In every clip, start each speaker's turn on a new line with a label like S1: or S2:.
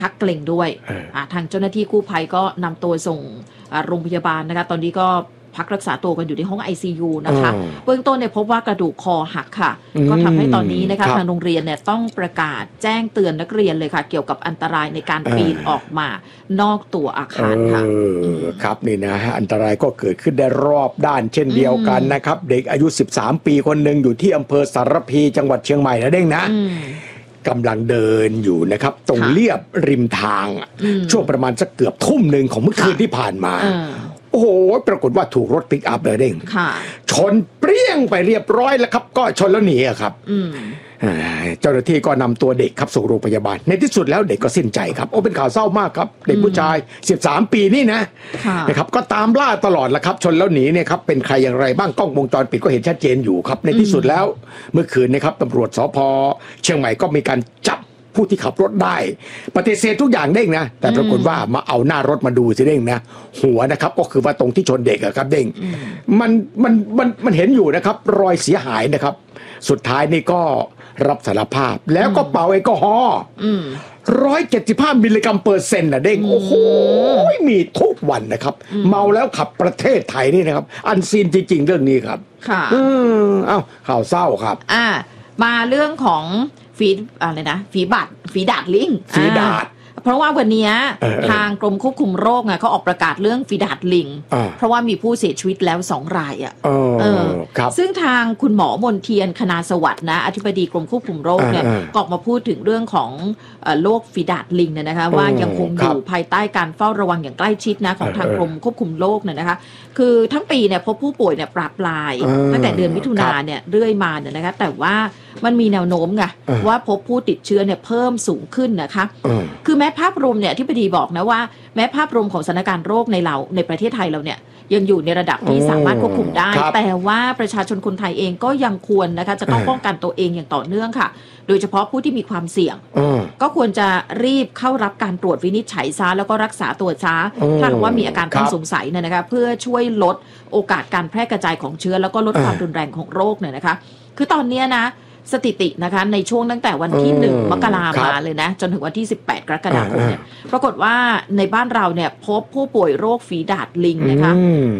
S1: ชักเกร็งด้วยทางเจ้าหน้าที่กู้ภัยก็นำตัวส่งโรงพยาบาลนะคะตอนนี้ก็พักรักษาตัวกันอยู่ในห้อง ICU นะคะเบื้องต้นเนี่ยพบว่ากระดูกคอหักค่ะก็ทำให้ตอนนี้นะคะทางโรงเรียนเนี่ยต้องประกาศแจ้งเตือนนักเรียนเลยค่ะเกี่ยวกับอันตรายในการปีนออกมานอกตัวอาคารค่ะ
S2: ครับนี่นะฮะอันตรายก็เกิดขึ้นได้รอบด้านเช่นเดียวกันนะครับเด็กอายุ13ปีคนหนึ่งอยู่ที่อำเภอสารพีจังหวัดเชียงใหม่นะเด้งนะกำลังเดินอยู่นะครับตรงเลียบริมทางช่วงประมาณสักเกือบทุ่มหนึ่งของเมื่อคืนที่ผ่านมาโอ้โหปรากฏว่าถูกรถปิกอัพเลยเด้งชนเปรี้ยงไปเรียบร้อยแล้วครับก็ชนแล้วหนีครับเจ้าหน้าที่ก็นำตัวเด็กครับส่งโรงพยาบาลในที่สุดแล้วเด็กก็สิ้นใจครับโอ้เป็นข่าวเศร้ามากครับเด็กผู้ชาย13ปีนี่นะครับก็ตามล่าตลอดแล้วครับชนแล้วหนีเนี่ยครับเป็นใครอย่างไรบ้างกล้องวงจรปิดก็เห็นชัดเจนอยู่ครับในที่สุดแล้วเมื่อคืนนะครับตำรวจสภ.เชียงใหม่ก็มีการจับผู้ที่ขับรถได้ปฏิเสธทุกอย่างเด้งนะแต่ปรากฏว่ามาเอาหน้ารถมาดูสิเด้งนะหัวนะครับก็คือว่าตรงที่ชนเด็กครับเด้งมันเห็นอยู่นะครับรอยเสียหายนะครับสุดท้ายนี่ก็รับสารภาพแล้วก็เป่าแอลกอฮอล์175 มิลลิกรัมเปอร์เซ็นต์นะเด้งโอ้โหมีทุกวันนะครับเมาแล้วขับประเทศไทยนี่นะครับอันซีนจริงๆเรื่องนี้ครับ
S1: ค่ะ
S2: ข่าวเศร้าครับ
S1: มาเรื่องของฝีดาดลิง
S2: ฝีดาด
S1: เพราะว่าวันนี้ทางกรมควบคุมโรคเขาออกประกาศเรื่องฝีดาดลิงเพราะว่ามีผู้เสียชีวิตแล้ว2 รายซึ่งทางคุณหมอมนเทียนคณาสวัสดิ์นะอธิบดีกรมควบคุมโรคเนี่ยก็ออกมาพูดถึงเรื่องของโรคฝีดาดลิงเนี่ยนะคะว่ายังคงอยู่ภายใต้การเฝ้าระวังอย่างใกล้ชิดนะของทางกรมควบคุมโรคเนี่ยนะคะคือทั้งปีเนี่ยพบผู้ป่วยเนี่ยปราบปรายตั้งแต่เดือนมิถุนายนเนี่ยเรื่อยมาเนี่ยนะคะแต่ว่ามันมีแนวโน้มไงว่าพบผู้ติดเชื้อเนี่ยเพิ่มสูงขึ้นนะคะคือแม้ภาพรวมเนี่ยที่อธิบดีบอกนะว่าแม้ภาพรวมของสถานการณ์โรคในประเทศไทยเราเนี่ยยังอยู่ในระดับที่สามารถควบคุมได้แต่ว่าประชาชนคนไทยเองก็ยังควรนะคะจะต้องป้องกันตัวเองอย่างต่อเนื่องค่ะโดยเฉพาะผู้ที่มีความเสี่ยงก็ควรจะรีบเข้ารับการตรวจวินิจฉัยซะแล้วก็รักษาตัวช้าถ้าหากว่ามีอาการต้องสงสัยนะคะเพื่อช่วยลดโอกาสการแพร่กระจายของเชื้อแล้วก็ลดความรุนแรงของโรคเนี่ยนะคะคือตอนนี้นะสถิตินะคะในช่วงตั้งแต่วันที่1 มกราคมมาเลยนะจนถึงวันที่18 กรกฎาคมเนี่ยปรากฏว่าในบ้านเราเนี่ยพบผู้ป่วยโรคฝีดาดลิงนะคะ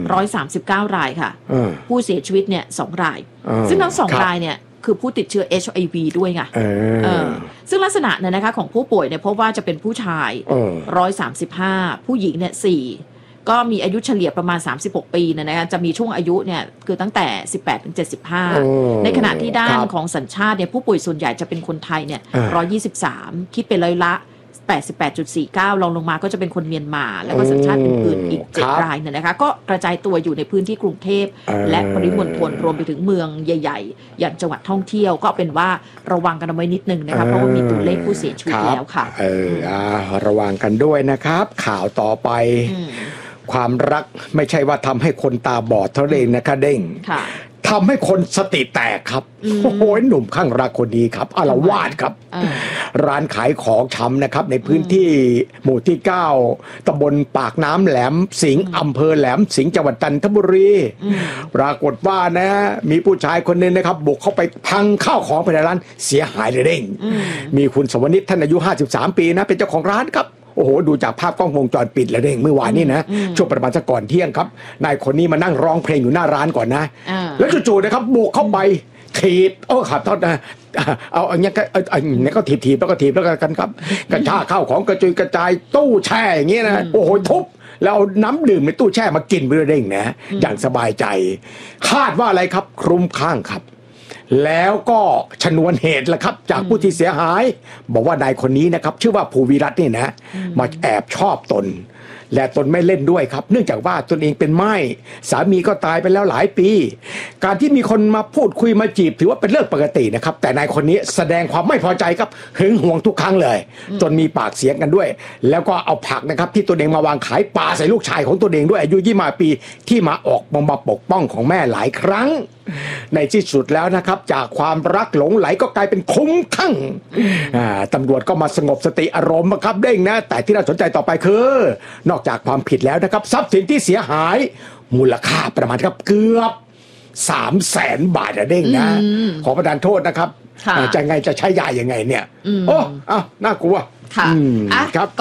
S1: 139 รายค่ะผู้เสียชีวิตเนี่ย2 รายซึ่งทั้ง2 รายเนี่ยคือผู้ติดเชื้อ HIV ด้วยไงซึ่งลักษณะเนี่ยนะคะของผู้ป่วยเนี่ยพบว่าจะเป็นผู้ชาย135ผู้หญิงเนี่ย4ก็มีอายุเฉลี่ยประมาณ36 ปีนะคะจะมีช่วงอายุเนี่ยคือตั้งแต่18 ถึง 75ในขณะที่ด้านของสัญชาติเนี่ยผู้ป่วยส่วนใหญ่จะเป็นคนไทยเนี่ย123คิดเป็นร้อยละ 88.49 ลงมาก็จะเป็นคนเมียนมาแล้วก็สัญชาติอื่นๆอีก7 รายเนี่ยนะคะก็กระจายตัวอยู่ในพื้นที่กรุงเทพและปริมณฑลรวมไปถึงเมืองใหญ่ๆอย่างจังหวัดท่องเที่ยวก็เป็นว่าระวังกันเอาไว้นิดนึงนะคะเพราะว่ามีตัวเลขผู้เสียชีวิตแล้วค่ะ
S2: ระวังกันด้วยนะครับข่าวต่อไปความรักไม่ใช่ว่าทำให้คนตาบอดเท่านั้นเองนะคะเด้งทำให้คนสติแตกครับโอ้โหหนุ่มข้างรักคนนี้ครับอาละวาดครับร้านขายของชำนะครับในพื้นที่หมู่ที่9ตำบลปากน้ำแหลมสิงห์อำเภอแหลมสิงห์จังหวัดจันทบุรีปรากฏว่านะมีผู้ชายคนนึงนะครับบุกเข้าไปพังข้าวของภายในร้านเสียหายเลยเด้งมีคุณสวนิชท่านอายุ53 ปีนะเป็นเจ้าของร้านครับโอ้โหดูจากภาพกล้องวงจรปิดแล้วเด้งเมื่อวานนี้นะช่วงประมาณสักก่อนเที่ยงครับนายคนนี้มานั่งร้องเพลงอยู่หน้าร้านก่อนนะแล้วจู่ๆนะครับบุกเข้าไปถีบขับโทษนะเอาอย่างเงี้ยก็ถีบแล้วก็ถีบแล้วกันครับกระชากข้าวของกระจุยกระจายตู้แช่อย่างเงี้ยนะโอ้โหทุบแล้วเอาน้ำดื่มในตู้แช่มากินไปเด้งนะอย่างสบายใจคาดว่าอะไรครับคลุ้มคลั่งครับแล้วก็ชนวนเหตุละครับจากผู้ที่เสียหายบอกว่านายคนนี้นะครับชื่อว่าภูวิรัตน์นี่นะมาแอบชอบตนและตนไม่เล่นด้วยครับเนื่องจากว่าตนเองเป็นม่ายสามีก็ตายไปแล้วหลายปีการที่มีคนมาพูดคุยมาจีบถือว่าเป็นเรื่องปกตินะครับแต่นายคนนี้แสดงความไม่พอใจครับหึงหวงทุกครั้งเลยจนมีปากเสียงกันด้วยแล้วก็เอาผักนะครับที่ตนเองมาวางขายปาใส่ลูกชายของตนเองด้วยอายุ25 ปีที่มาออกมาปกป้องของแม่หลายครั้งในที่สุดแล้วนะครับจากความรักหลงไหลก็กลายเป็นคลุ้มคลั่งตำรวจก็มาสงบสติอารมณ์ครับเด้งนะแต่ที่น่าสนใจต่อไปคือนอกจากความผิดแล้วนะครับทรัพย์สินที่เสียหายมูลค่าประมาณครับเกือบ300,000 บาทเด้งนะขอประทานโทษนะครับจะใช้ยายังไงเนี่ยโอ้น่ากลัว
S1: ค่ะ
S2: ครับ